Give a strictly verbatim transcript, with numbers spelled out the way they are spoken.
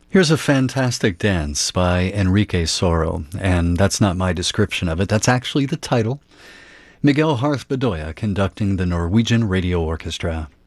Here's a fantastic dance by Enrique Soro, and that's not my description of it, that's actually the title. Miguel Harth Bedoya conducting the Norwegian Radio Orchestra.